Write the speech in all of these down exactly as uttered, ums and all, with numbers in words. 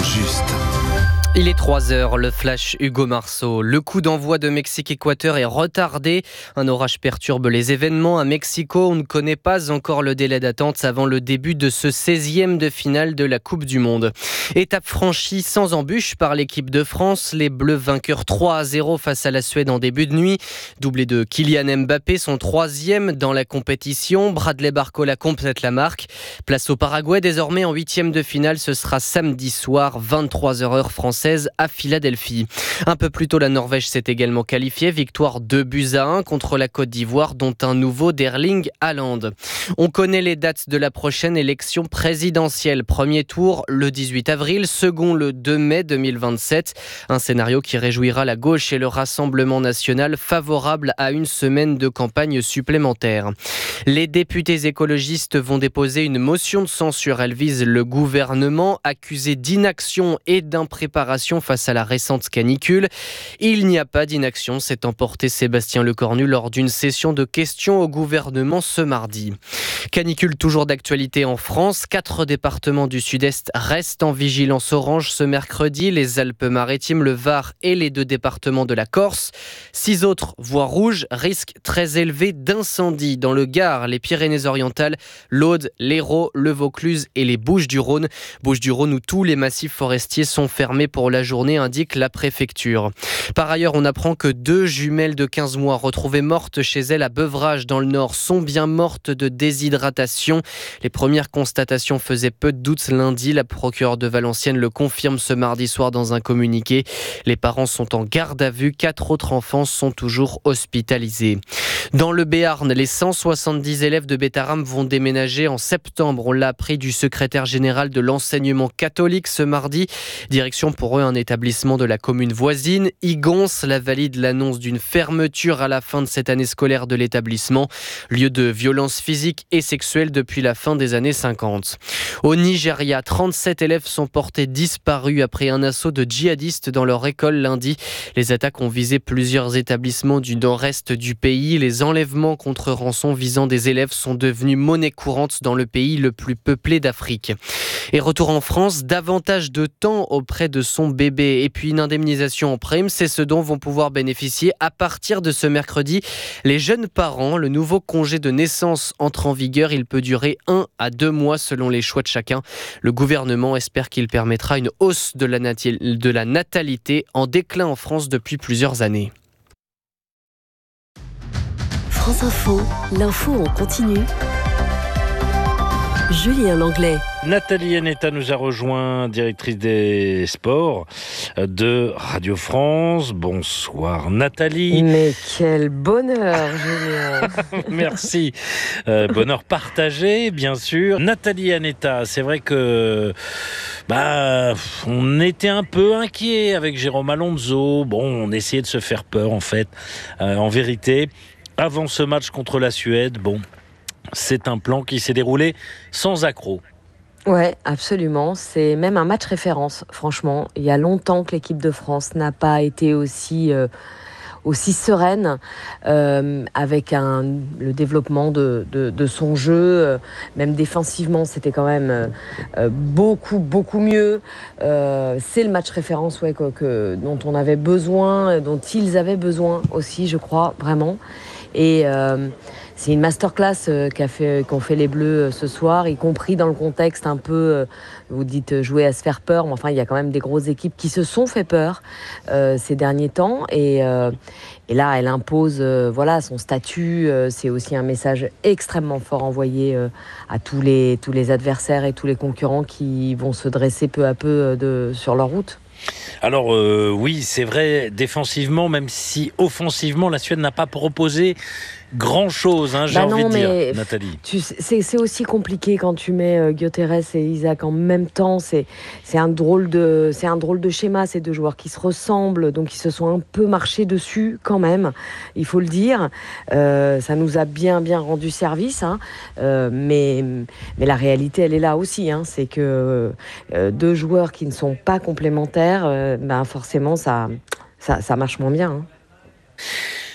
juste. Il est trois heures, le flash Hugo Marceau. Le coup d'envoi de Mexique-Équateur est retardé. Un orage perturbe les événements. À Mexico, on ne connaît pas encore le délai d'attente avant le début de ce seizième de finale de la Coupe du Monde. Étape franchie sans embûche par l'équipe de France. Les Bleus vainqueurs trois à zéro face à la Suède en début de nuit. Doublé de Kylian Mbappé, son troisième dans la compétition. Bradley Barcola complète la marque. Place au Paraguay désormais en huitième de finale. Ce sera samedi soir, vingt-trois heures heure française à Philadelphie. Un peu plus tôt, la Norvège s'est également qualifiée. Victoire deux buts à un contre la Côte d'Ivoire, dont un nouveau d'Erling Haaland. On connaît les dates de la prochaine élection présidentielle. Premier tour le dix-huit avril, second le deux mai deux mille vingt-sept. Un scénario qui réjouira la gauche et le Rassemblement national, favorable à une semaine de campagne supplémentaire. Les députés écologistes vont déposer une motion de censure. Elle vise le gouvernement accusé d'inaction et d'impréparation face à la récente canicule. Il n'y a pas d'inaction, s'est emporté Sébastien Lecornu lors d'une session de questions au gouvernement ce mardi. Canicule toujours d'actualité en France. Quatre départements du Sud-Est restent en vigilance orange ce mercredi. Les Alpes-Maritimes, le Var et les deux départements de la Corse. Six autres voies rouges, risque très élevé d'incendie dans le Gard, les Pyrénées-Orientales, l'Aude, l'Hérault, le Vaucluse et les Bouches-du-Rhône. Bouches-du-Rhône où tous les massifs forestiers sont fermés pour la journée, indique la préfecture. Par ailleurs, on apprend que deux jumelles de quinze mois retrouvées mortes chez elles à Beuvrages dans le Nord sont bien mortes de déshydratation. Les premières constatations faisaient peu de doute lundi. La procureure de Valenciennes le confirme ce mardi soir dans un communiqué. Les parents sont en garde à vue. Quatre autres enfants sont toujours hospitalisés. Dans le Béarn, les cent soixante-dix élèves de Bétaram vont déménager en septembre. On l'a appris du secrétaire général de l'enseignement catholique ce mardi. Direction pour eux un établissement de la commune voisine. Igons, la valide l'annonce d'une fermeture à la fin de cette année scolaire de l'établissement. Lieu de violence physique et sexuelle depuis la fin des années cinquante. Au Nigeria, trente-sept élèves sont portés disparus après un assaut de djihadistes dans leur école lundi. Les attaques ont visé plusieurs établissements du nord-est du pays. Les enlèvements contre rançon visant des élèves sont devenus monnaie courante dans le pays le plus peuplé d'Afrique. Et retour en France, davantage de temps auprès de son bébé et puis une indemnisation en prime, c'est ce dont vont pouvoir bénéficier à partir de ce mercredi les jeunes parents. Le nouveau congé de naissance entre en vigueur, il peut durer un à deux mois selon les choix de chacun. Le gouvernement espère qu'il permettra une hausse de la, nati- de la natalité en déclin en France depuis plusieurs années. France Info, l'info en continu. Julien Langlais. Nathalie Anetta nous a rejoint, directrice des sports de Radio France. Bonsoir Nathalie. Mais quel bonheur, Julien. Merci. Euh, bonheur partagé, bien sûr. Nathalie Anetta, c'est vrai que bah, on était un peu inquiets avec Jérôme Alonso. Bon, on essayait de se faire peur en fait. Euh, en vérité, avant ce match contre la Suède, bon, c'est un plan qui s'est déroulé sans accroc. Ouais, absolument. C'est même un match référence, franchement. Il y a longtemps que l'équipe de France n'a pas été aussi, euh, aussi sereine euh, avec un, le développement de, de, de son jeu. Euh, même défensivement, c'était quand même euh, beaucoup, beaucoup mieux. Euh, c'est le match référence ouais, que, que, dont on avait besoin, dont ils avaient besoin aussi, je crois, vraiment. Et euh, c'est une masterclass euh, qu'a fait, qu'ont fait les Bleus euh, ce soir, y compris dans le contexte un peu, euh, vous dites euh, jouer à se faire peur, mais enfin il y a quand même des grosses équipes qui se sont fait peur euh, ces derniers temps. Et, euh, et là, elle impose euh, voilà, son statut. Euh, c'est aussi un message extrêmement fort envoyé euh, à tous les, tous les adversaires et tous les concurrents qui vont se dresser peu à peu euh, de, sur leur route. Alors euh, oui, c'est vrai, défensivement, même si offensivement, la Suède n'a pas proposé grand-chose, hein, j'ai bah envie non, de dire, mais Nathalie. Tu, c'est, c'est aussi compliqué quand tu mets euh, Gyökeres et Isaac en même temps. C'est, c'est, un drôle de, c'est un drôle de schéma, ces deux joueurs qui se ressemblent, donc ils se sont un peu marchés dessus quand même, il faut le dire. Euh, ça nous a bien, bien rendu service, hein. euh, mais, mais la réalité, elle est là aussi. Hein. C'est que euh, deux joueurs qui ne sont pas complémentaires, euh, ben forcément, ça, ça, ça marche moins bien. Hein.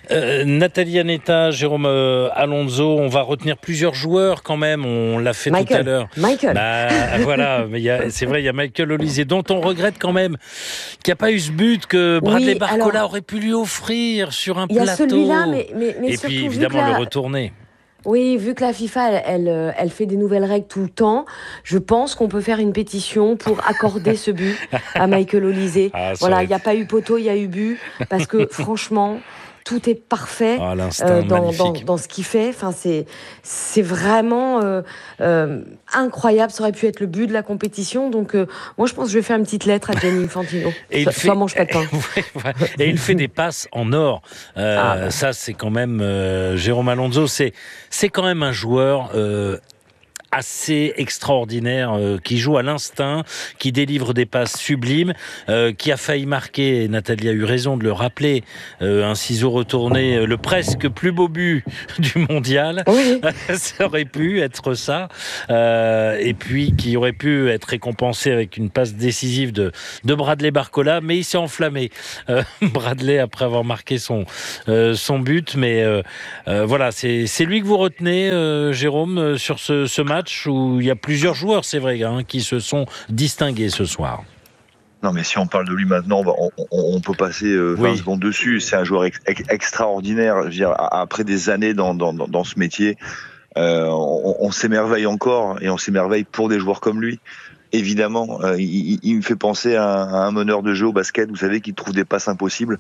Euh, Nathalie Anetta, Jérôme euh, Alonso, on va retenir plusieurs joueurs quand même, on l'a fait Michael. tout à l'heure. Michael. Bah, voilà, mais y a, c'est vrai, il y a Michael Olise, dont on regrette quand même qu'il n'y a pas eu ce but que Bradley Oui, Barcola alors, aurait pu lui offrir sur un il y a plateau. celui-là, mais, mais, mais Et surtout, puis vu évidemment que la- le retourner. Oui, vu que la FIFA, elle, elle, euh, elle fait des nouvelles règles tout le temps, je pense qu'on peut faire une pétition pour accorder ce but à Michael Olise. Ah, ça Voilà, aurait il n'y a pas eu poteau, il y a eu but, parce que franchement, tout est parfait Ah, l'instinct euh, dans, dans, magnifique. dans ce qu'il fait. Enfin, c'est, c'est vraiment euh, euh, incroyable. Ça aurait pu être le but de la compétition. Donc, euh, moi, je pense que je vais faire une petite lettre à Gianni Infantino. Et So- il fait... Soit mange pas de pain. Ouais, ouais. Et il fait des passes en or. Euh, Ah, ouais. Ça, c'est quand même euh, Jérôme Alonso. C'est c'est quand même un joueur. Euh, assez extraordinaire, euh, qui joue à l'instinct, qui délivre des passes sublimes, euh, qui a failli marquer, et Nathalie a eu raison de le rappeler, euh, un ciseau retourné, euh, le presque plus beau but du mondial. Oui. Ça aurait pu être ça, euh, et puis qui aurait pu être récompensé avec une passe décisive de, de Bradley Barcola, mais il s'est enflammé, euh, Bradley, après avoir marqué son, euh, son but, mais euh, euh, voilà, c'est, c'est lui que vous retenez, euh, Jérôme, euh, sur ce, ce match où il y a plusieurs joueurs, c'est vrai, hein, qui se sont distingués ce soir. Non, mais si on parle de lui maintenant, on, va- on, on- on peut passer euh, vingt Oui. secondes dessus. C'est un joueur ex- ex- extraordinaire. Je veux dire, a- après des années dans, dans, dans dans ce métier, euh, on, on s'émerveille encore et on s'émerveille pour des joueurs comme lui. Évidemment, euh, il, il- il me fait penser à un, à un meneur de jeu au basket, vous savez, qui trouve des passes impossibles.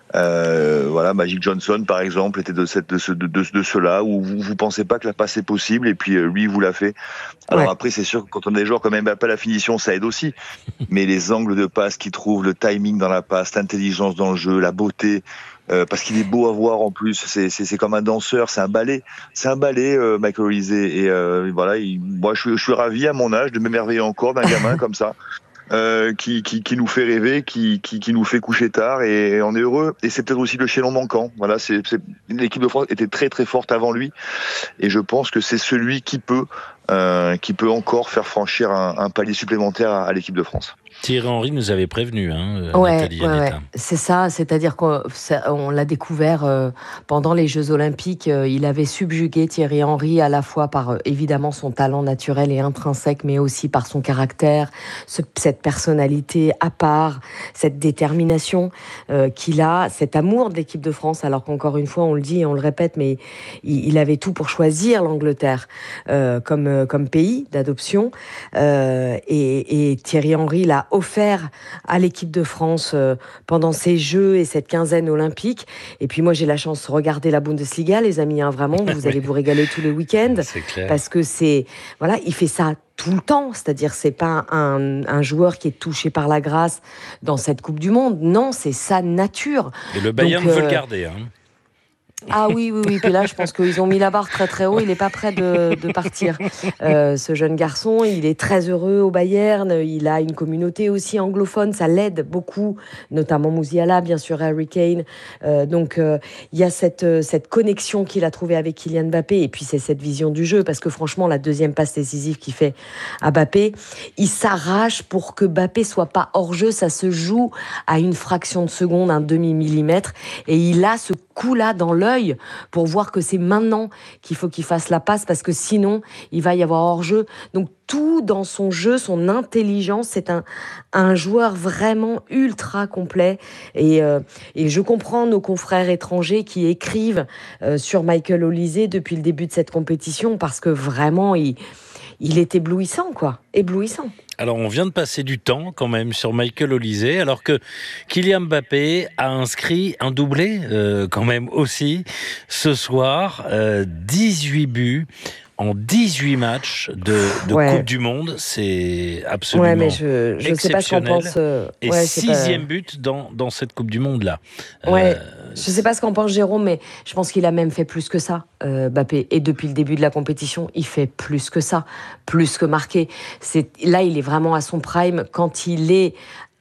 Euh, voilà, Magic Johnson, par exemple, était de, cette, de, ce, de, de, de ceux-là, où vous vous pensez pas que la passe est possible, et puis euh, lui, il vous l'a fait. Alors Ouais. après, c'est sûr que quand on a des joueurs comme Mbappé à la finition, ça aide aussi. Mais les angles de passe qu'il trouve, le timing dans la passe, l'intelligence dans le jeu, la beauté, euh, parce qu'il est beau à voir en plus, c'est, c'est, c'est comme un danseur, c'est un ballet, c'est un ballet, euh, Michael Olise. Et euh, voilà, il, moi, je suis, je suis ravi à mon âge de m'émerveiller encore d'un gamin comme ça. Euh, qui, qui, qui nous fait rêver, qui, qui, qui nous fait coucher tard, et on est heureux. Et c'est peut-être aussi le chaînon manquant. Voilà, c'est, c'est, l'équipe de France était très très forte avant lui, et je pense que c'est celui qui peut, euh, qui peut encore faire franchir un, un palier supplémentaire à, à l'équipe de France. Thierry Henry nous avait prévenu, hein, Ouais, Nathalie ouais, ouais. Anetta. C'est ça, c'est-à-dire qu'on ça- on l'a découvert euh, pendant les Jeux Olympiques. Euh, il avait subjugué Thierry Henry à la fois par euh, évidemment son talent naturel et intrinsèque, mais aussi par son caractère, ce- cette personnalité à part, cette détermination euh, qu'il a, cet amour de l'équipe de France. Alors qu'encore une fois, on le dit et on le répète, mais il, il avait tout pour choisir l'Angleterre euh, comme euh, comme pays d'adoption. Euh, et, et Thierry Henry l'a offert à l'équipe de France euh, pendant ces Jeux et cette quinzaine olympique. Et puis moi, j'ai la chance de regarder la Bundesliga, les amis, hein, vraiment, vous allez vous régaler tous les week-ends, C'est clair. parce que c'est, voilà, il fait ça tout le temps, c'est-à-dire c'est pas un, un joueur qui est touché par la grâce dans cette Coupe du Monde, non, c'est sa nature. Et le Bayern Donc, veut euh, le garder. Hein. Ah oui, oui, oui. Puis là, je pense qu'ils ont mis la barre très, très haut. Il n'est pas prêt de, de partir. Euh, ce jeune garçon, il est très heureux au Bayern. Il a une communauté aussi anglophone. Ça l'aide beaucoup, notamment Musiala, bien sûr, Harry Kane. Euh, donc, euh, il y a cette, cette connexion qu'il a trouvée avec Kylian Mbappé. Et puis, c'est cette vision du jeu. Parce que franchement, la deuxième passe décisive qu'il fait à Mbappé, il s'arrache pour que Mbappé soit pas hors jeu. Ça se joue à une fraction de seconde, un demi-millimètre. Et il a ce coup-là dans l'œil pour voir que c'est maintenant qu'il faut qu'il fasse la passe, parce que sinon, il va y avoir hors-jeu. Donc, tout dans son jeu, son intelligence, c'est un, un joueur vraiment ultra complet. Et, euh, et je comprends nos confrères étrangers qui écrivent euh, sur Michael Olise depuis le début de cette compétition, parce que vraiment, il, il est éblouissant, quoi. Éblouissant. Alors, on vient de passer du temps quand même sur Michael Olise, alors que Kylian Mbappé a inscrit un doublé euh, quand même aussi ce soir, euh, dix-huit buts en dix-huit matchs de, de Ouais. Coupe du Monde. C'est absolument Ouais, mais je je sais pas ce qu'on exceptionnel. pense. euh, Et ouais, c'est pas- sixième but dans, dans cette Coupe du Monde-là. Ouais, Euh, je sais pas ce qu'en pense Jérôme, mais je pense qu'il a même fait plus que ça, euh, Mbappé. Et depuis le début de la compétition, il fait plus que ça, plus que marquer. C'est là, il est vraiment à son prime quand il est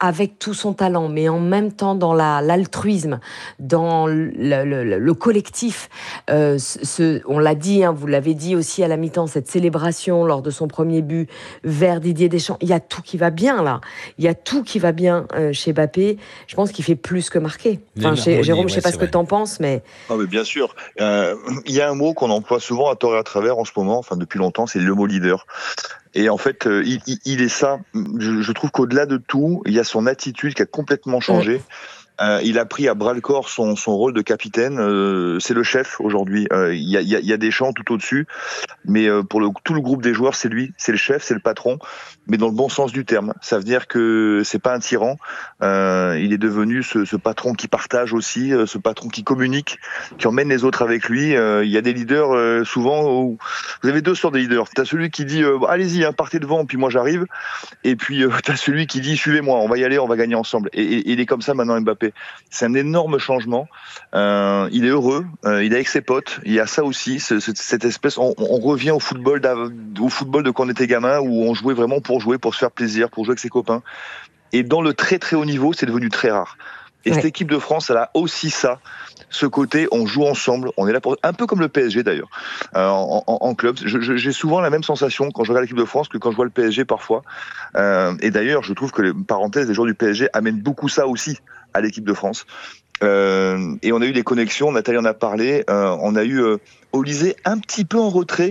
avec tout son talent, mais en même temps dans la, l'altruisme, dans le, le, le collectif. Euh, ce, on l'a dit, hein, vous l'avez dit aussi à la mi-temps, cette célébration lors de son premier but vers Didier Deschamps. Il y a tout qui va bien là. Il y a tout qui va bien euh, chez Mbappé. Je pense qu'il fait plus que marquer. Enfin, chez, Jérôme, ouais, je ne sais pas ce vrai. que tu en penses, mais... Ah, mais bien sûr. Euh, il y a un mot qu'on emploie souvent à tort et à travers en ce moment, enfin depuis longtemps, c'est le mot leader. Et en fait, euh, il, il, il est ça. Je, je trouve qu'au-delà de tout, il y a son attitude qui a complètement changé. Mmh. Euh, il a pris à bras le corps son, son rôle de capitaine. Euh, c'est le chef aujourd'hui. Euh, il y a, il y a, il y a Deschamps tout au-dessus, mais euh, pour le, tout le groupe des joueurs, c'est lui, c'est le chef, c'est le patron, mais dans le bon sens du terme. Ça veut dire que c'est pas un tyran. Euh, il est devenu ce, ce patron qui partage aussi, euh, ce patron qui communique, qui emmène les autres avec lui. Euh, il y a des leaders euh, souvent. Où vous avez deux sortes de leaders. T'as celui qui dit euh, allez-y, hein, partez devant, puis moi j'arrive. Et puis euh, t'as celui qui dit suivez-moi, on va y aller, on va gagner ensemble. Et, et, et il est comme ça maintenant, Mbappé. C'est un énorme changement. Euh, il est heureux. Euh, il est avec ses potes. Il y a ça aussi, ce, ce, cette espèce. On, on revient au football, au football de quand on était gamin, où on jouait vraiment pour jouer, pour se faire plaisir, pour jouer avec ses copains. Et dans le très très haut niveau, c'est devenu très rare. Et ouais. Cette équipe de France, elle a aussi ça. Ce côté, on joue ensemble, on est là pour... Un peu comme le P S G d'ailleurs, euh, en, en, en club. Je, je, j'ai souvent la même sensation quand je regarde l'équipe de France que quand je vois le P S G parfois. Euh, et d'ailleurs, je trouve que les parenthèses des joueurs du P S G amènent beaucoup ça aussi à l'équipe de France. Euh, et on a eu des connexions, Nathalie en a parlé, euh, on a eu euh, Olysée un petit peu en retrait,